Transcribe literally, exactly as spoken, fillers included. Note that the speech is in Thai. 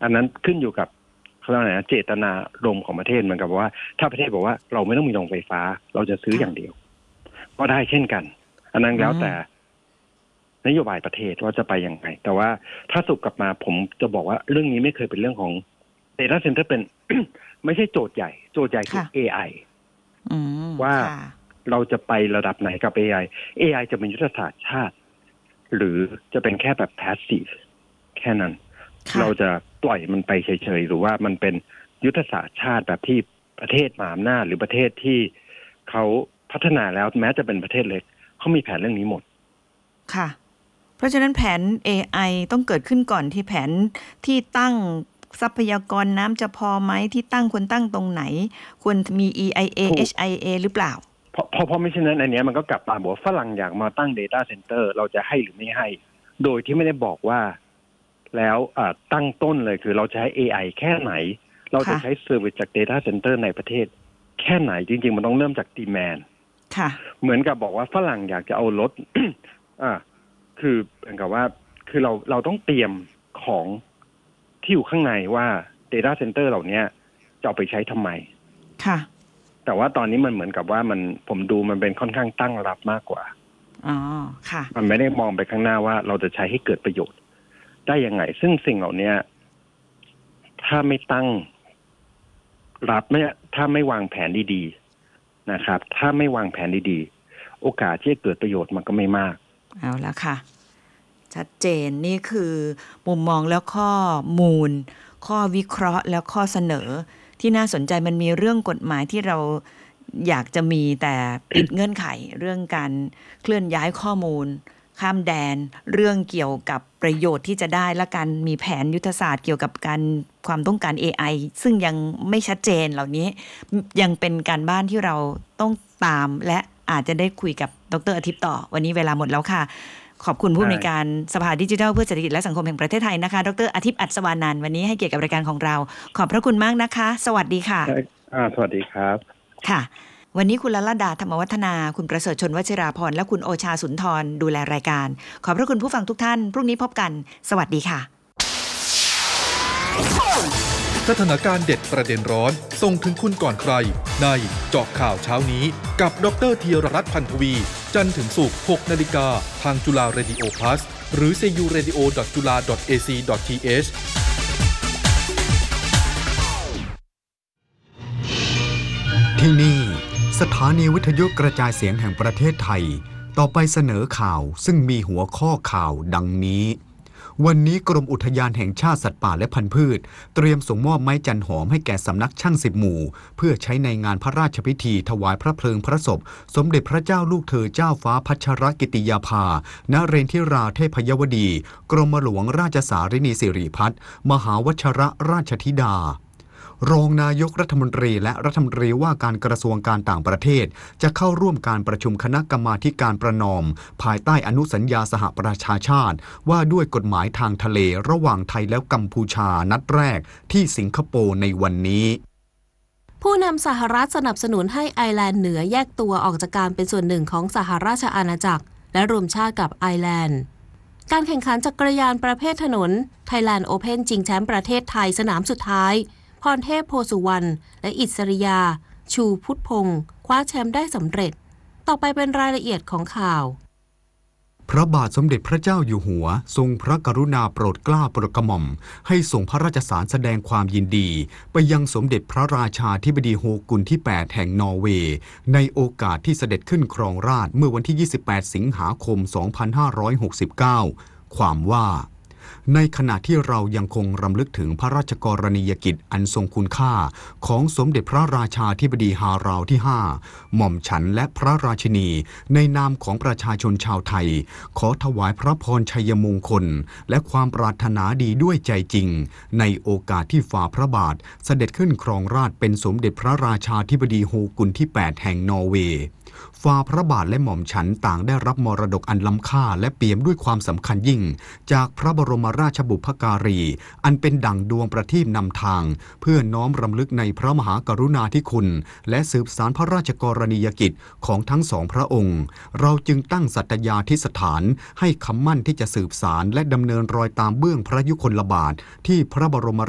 อันนั้นขึ้นอยู่กับเขาเรียกอะไรนะเจตนารมณ์ของประเทศเหมือนกับว่าถ้าประเทศบอกว่าเราไม่ต้องมีโรงไฟฟ้าเราจะซื้ออย่างเดียวก็ได้เช่นกันอันนั้นแล้วแต่นโยบายประเทศว่าจะไปอย่างไรแต่ว่าถ้าสุกกลับมาผมจะบอกว่าเรื่องนี้ไม่เคยเป็นเรื่องของ Data Center เป็น ไม่ใช่โจทย์ใหญ่โจทย์ใหญ่คือ เอ ไอ ว่าเราจะไประดับไหนกับ เอ ไอ เอ ไอ จะเป็นยุทธศาสตร์ชาติหรือจะเป็นแค่แบบ passive แค่นั้นเราจะปล่อยมันไปเฉยๆหรือว่ามันเป็นยุทธศาสตร์ชาติแบบที่ประเทศมหาอำนาจหรือประเทศที่เขาพัฒนาแล้วแม้จะเป็นประเทศเล็กเขามีแผนเรื่องนี้หมดค่ะเพราะฉะนั้นแผน เอ ไอ ต้องเกิดขึ้นก่อนที่แผนที่ตั้งทรัพยากรน้ำจะพอไหมที่ตั้งควรตั้งตรงไหนควรมี อี ไอ เอ เอช ไอ เอ หรือเปล่าเพราะเพราะไม่เช่นนั้นอันนี้มันก็กลับมาบอกว่าฝรั่งอยากมาตั้ง Data Center เราจะให้หรือไม่ให้โดยที่ไม่ได้บอกว่าแล้วตั้งต้นเลยคือเราจะใช้ เอ ไอ แค่ไหนเราจะใช้เซอร์วิสจาก Data Center ในประเทศแค่ไหนจริงๆมันต้องเริ่มจาก demand ค่ะเหมือนกับบอกว่าฝรั่งอยากจะเอารถ อ่าคือเหมือนกับว่าคือเราเราต้องเตรียมของที่อยู่ข้างในว่า Data Center เหล่านี้จะเอาไปใช้ทำไมค่ะแต่ว่าตอนนี้มันเหมือนกับว่ามันผมดูมันเป็นค่อนข้างตั้งรับมากกว่าอ๋อค่ะมันไม่ได้มองไปข้างหน้าว่าเราจะใช้ให้เกิดประโยชน์ได้ยังไงซึ่งสิ่งเหล่านี้ถ้าไม่ตั้งรับไม่ถ้าไม่วางแผนดีๆนะครับถ้าไม่วางแผนดีๆโอกาสที่จะเกิดประโยชน์มันก็ไม่มากเอาละค่ะชัดเจนนี่คือมุมมองแล้วข้อมูลข้อวิเคราะห์แล้วข้อเสนอที่น่าสนใจมันมีเรื่องกฎหมายที่เราอยากจะมีแต่ปิดเงื่อนไขเรื่องการเคลื่อนย้ายข้อมูลข้ามแดนเรื่องเกี่ยวกับประโยชน์ที่จะได้และการมีแผนยุทธศาสตร์เกี่ยวกับการความต้องการ เอ ไอ ซึ่งยังไม่ชัดเจนเหล่านี้ยังเป็นการบ้านที่เราต้องตามและอาจจะได้คุยกับดร.อาทิตย์ต่อวันนี้เวลาหมดแล้วค่ะขอบคุณผู้อำนวยการสภาดิจิทัลเพื่อเศรษฐกิจและสังคมแห่งประเทศไทยนะคะดร.อาทิตย์อัศวานันท์วันนี้ให้เกียรติกับรายการของเราขอบพระคุณมากนะคะสวัสดีค่ะสวัสดีครับค่ะวันนี้คุณลลดาธรรมวัฒนาคุณประเสริฐชนวชิราพรและคุณโอชาสุนทรดูแลรายการขอบพระคุณผู้ฟังทุกท่านพรุ่งนี้พบกันสวัสดีค่ะสถานการณ์เด็ดประเด็นร้อนส่งถึงคุณก่อนใครในเจาะข่าวเช้านี้กับดร.ธีรรัตน์พันธวีจันทร์ถึงศุกร์ หกนาฬิกาทางจุฬาเรดิโอ Plus หรือ ซี ยู เรดิโอ ดอท จุฬา ดอท เอ ซี ดอท ที เอชที่นี่สถานีวิทยุกระจายเสียงแห่งประเทศไทยต่อไปเสนอข่าวซึ่งมีหัวข้อข่าวดังนี้วันนี้กรมอุทยานแห่งชาติสัตว์ป่าและพันธุ์พืชเตรียมส่งมอบไม้จันหอมให้แก่สำนักช่างสิบหมู่เพื่อใช้ในงานพระราชพิธีถวายพระเพลิงพระศพสมเด็จพระเจ้าลูกเธอเจ้าฟ้าพัชรกิติยาภานเรนทิราเทพยวดีกรมหลวงราชสารินีสิริพัฒน์มหาวชรราชธิดารองนายกรัฐมนตรีและรัฐมนตรีว่าการกระทรวงการต่างประเทศจะเข้าร่วมการประชุมคณะกรรมาธิการประนอมภายใต้อนุสัญญาสหประชาชาติว่าด้วยกฎหมายทางทะเลระหว่างไทยและกัมพูชานัดแรกที่สิงคโปร์ในวันนี้ผู้นำสหรัฐสนับสนุนให้ไอร์แลนด์เหนือแยกตัวออกจากการเป็นส่วนหนึ่งของสหราชอาณาจักรและรวมชาติกับไอร์แลนด์การแข่งขันจักรยานประเภทถนน Thailand Open ชิงแชมป์ประเทศไทยสนามสุดท้ายพรเทพโพสุวรรณและอิสริยาชูพุทธพงศ์คว้าแชมป์ได้สำเร็จต่อไปเป็นรายละเอียดของข่าวพระบาทสมเด็จพระเจ้าอยู่หัวทรงพระกรุณาโปรดเกล้าโปรดกระหม่อมให้ส่งพระราชสารแสดงความยินดีไปยังสมเด็จพระราชาธิบดีโฮกุนที่แปดแห่งนอร์เวย์ในโอกาสที่เสด็จขึ้นครองราชย์เมื่อวันที่ยี่สิบแปดสิงหาคมสองพันห้าร้อยหกสิบเก้าความว่าในขณะที่เรายังคงรำลึกถึงพระราชกรณียกิจอันทรงคุณค่าของสมเด็จพระราชาธิบดีฮาราวที่ห้าหม่อมฉันและพระราชินีในนามของประชาชนชาวไทยขอถวายพระพรชัยมงคลและความปรารถนาดีด้วยใจจริงในโอกาสที่ฝ่าพระบาทเสด็จขึ้นครองราชย์เป็นสมเด็จพระราชาธิบดีโฮกุนที่แปดแห่งนอร์เวย์ฝ่าพระบาทและหม่อมฉันต่างได้รับมรดกอันล้ำค่าและเปี่ยมด้วยความสำคัญยิ่งจากพระบรมราชบุพการีอันเป็นดั่งดวงประทีปนำทางเพื่อน้อมรำลึกในพระมหากรุณาธิคุณและสืบสานพระราชกรณียกิจของทั้งสองพระองค์เราจึงตั้งสัตยาธิษฐานให้คำมั่นที่จะสืบสานและดำเนินรอยตามเบื้องพระยุคลบาทที่พระบรม